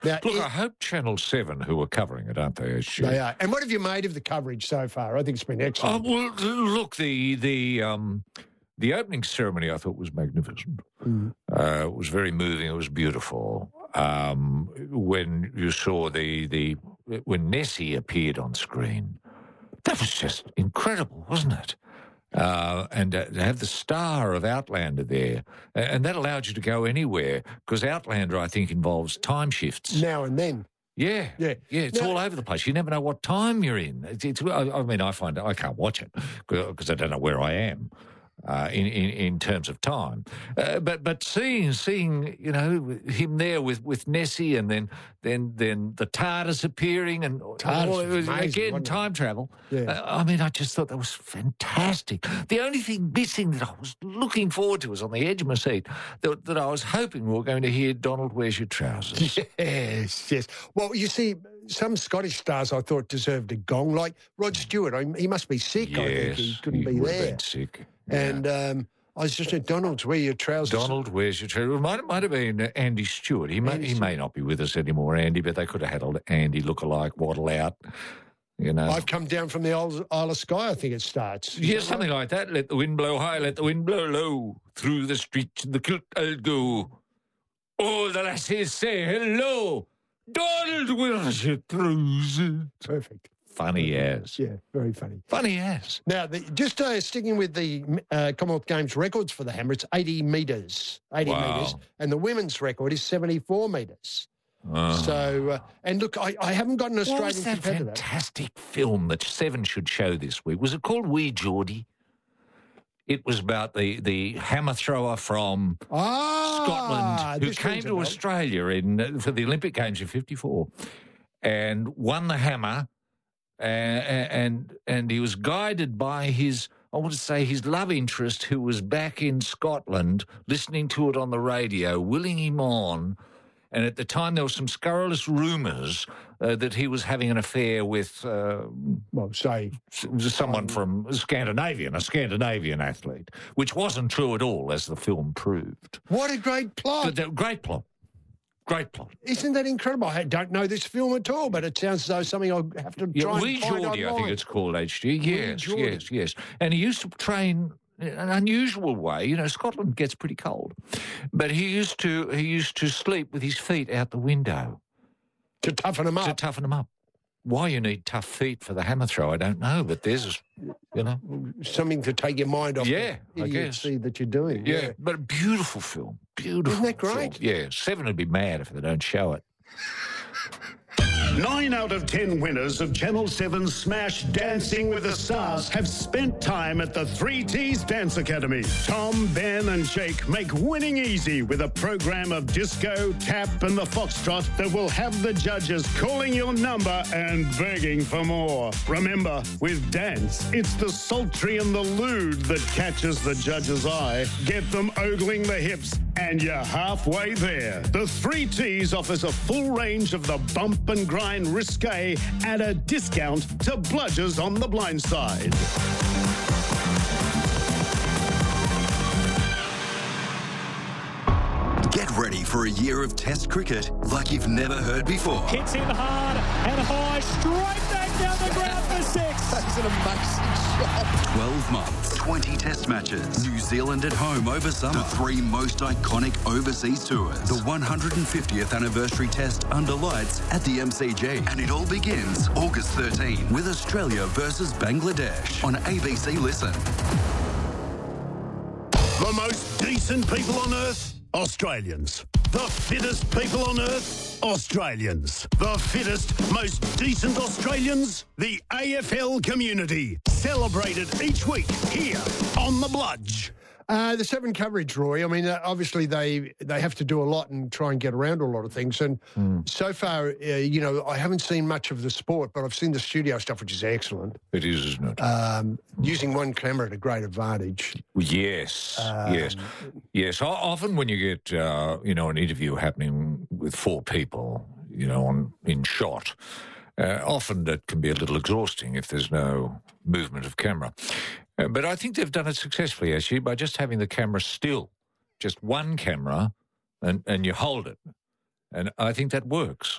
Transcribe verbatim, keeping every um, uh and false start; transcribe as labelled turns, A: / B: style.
A: Now,
B: Look,
A: it,
B: I hope Channel seven, who are covering it, aren't they?
A: They are. And what have you made of the coverage so far? I think it's been excellent.
B: Oh, well, look, the the um, the opening ceremony I thought was magnificent. Mm. Uh, it was very moving. It was beautiful. Um, when you saw the the when Nessie appeared on screen, that was just incredible, wasn't it? Uh, and uh, to have the star of Outlander there, and that allowed you to go anywhere, because Outlander, I think, involves time shifts.
A: Now and then.
B: Yeah,
A: yeah,
B: yeah. It's
A: now,
B: all over the place. You never know what time you're in. It's, it's I mean, I find I can't watch it because I don't know where I am. Uh, in, in in terms of time, uh, but but seeing seeing you know him there with, with Nessie, and then then then the TARDIS appearing, and
A: TARDIS
B: oh, it was,
A: amazing,
B: again time
A: it?
B: travel.
A: Yeah.
B: Uh, I mean, I just thought that was fantastic. The only thing missing that I was looking forward to was on the edge of my seat that, that I was hoping we were going to hear Donald, where's your trousers?
A: Yes, yes. Well, you see, some Scottish stars I thought deserved a gong, like Rod Stewart. I mean, he must be sick.
B: Yes,
A: I think he couldn't
B: he
A: be
B: would have
A: there.
B: been sick.
A: And um, I was just saying, Donald, where are your trousers?
B: Donald, where's your trousers? It might, might have been Andy Stewart. He may,
A: Andy
B: he
A: Stewart.
B: may not be with us anymore, Andy, but they could have had old Andy look-alike waddle out. You know,
A: I've come down from the Isle of Skye, I think it starts.
B: Yeah, something like that. Let the wind blow high, let the wind blow low. Through the streets the kilt I'll go. All the lassies say hello. Donald, where's your trousers?
A: Perfect.
B: Funny as.
A: Yeah, very funny.
B: Funny as.
A: Now, the, just uh, sticking with the uh, Commonwealth Games records for the hammer, it's eighty metres. eighty
B: Wow.
A: metres. And the women's record is seventy-four metres.
B: Oh.
A: So, uh, and look, I, I haven't got an
B: What
A: Australian
B: was that
A: competitor.
B: fantastic film that Seven should show this week? Was it called Wee Geordie? It was about the, the hammer thrower from
A: ah,
B: Scotland who
A: this
B: came
A: rings a
B: to
A: bell.
B: Australia in for the Olympic Games in fifty-four and won the hammer, uh, and and he was guided by his, I want to say, his love interest, who was back in Scotland listening to it on the radio, willing him on. And at the time, there were some scurrilous rumours uh, that he was having an affair with uh,
A: well, say,
B: someone from Scandinavian, a Scandinavian athlete, which wasn't true at all, as the film proved.
A: what a great plot.
B: But the, great plot. Great plot.
A: Isn't that incredible? I don't know this film at all, but it sounds as though something I'll have to
B: Yeah,
A: try
B: Wee
A: and find
B: Geordie, I
A: online.
B: think it's called, H G. Yes,
A: Geordie.
B: yes, yes. And he used to train in an unusual way. You know, Scotland gets pretty cold. But he used to he used to sleep with his feet out the window.
A: To toughen him up.
B: To toughen them up. Why you need tough feet for the hammer throw, I don't know, but there's, you know.
A: Something to take your mind off
B: Yeah,
A: the
B: I guess.
A: idiocy that you're doing.
B: Yeah,
A: Yeah.
B: but a beautiful film. Beautiful.
A: Isn't that great?
B: film. Yeah, Seven would be mad if they don't show it.
C: Nine out of ten winners of Channel seven's Smash Dancing with the Stars have spent time at the Three T's Dance Academy. Tom, Ben and Jake make winning easy with a program of disco, tap and the foxtrot that will have the judges calling your number and begging for more. Remember, with dance, it's the sultry and the lewd that catches the judge's eye. Get them ogling the hips and you're halfway there. The Three T's offers a full range of the bump and grind risque at a discount to bludgers on the blind side.
D: Get ready for a year of Test cricket like you've never heard before.
E: Hits in hard and high, straight back down the ground for six.
A: That's an amazing shot.
D: twelve months, twenty Test matches. New Zealand at home over summer. The three most iconic overseas tours. The one hundred fiftieth anniversary Test under lights at the M C G. And it all begins August thirteenth with Australia versus Bangladesh on A B C Listen.
C: The most decent people on earth? Australians. The fittest people on earth? Australians. The fittest, most decent Australians? The A F L community. Celebrated each week here on The Bludge.
A: Uh, the Seven coverage, Roy, I mean, uh, obviously they they have to do a lot and try and get around a lot of things. And
B: Mm.
A: so far, uh, you know, I haven't seen much of the sport, but I've seen the studio stuff, which is excellent.
B: It is, isn't it?
A: Um, using one camera at a great advantage.
B: Yes,
A: Um,
B: yes, yes. O- Often when you get, uh, you know, an interview happening with four people, you know, on in shot, uh, often that can be a little exhausting if there's no movement of camera. Uh, but I think they've done it successfully, actually, by just having the camera still, just one camera, and, and you hold it. And I think that works.